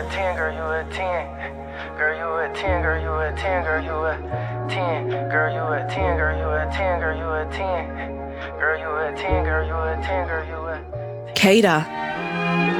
a 10, girl, you a 10. Girl, you a 10, girl, you a 10, girl, you a 10. Girl, you a 10, girl, you a 10, girl, you a 10. Girl, you a 10, girl, you a 10, girl, you a 10. Keda.